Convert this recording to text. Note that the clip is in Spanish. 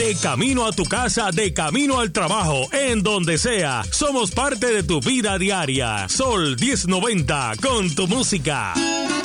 De camino a tu casa, de camino al trabajo, en donde sea, somos parte de tu vida diaria. Sol 1090, con tu música.